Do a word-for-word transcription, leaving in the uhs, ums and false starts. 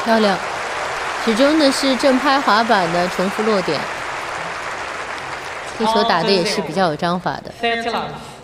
漂亮，始终呢是正拍滑板的重复落点，这球打的也是比较有章法的。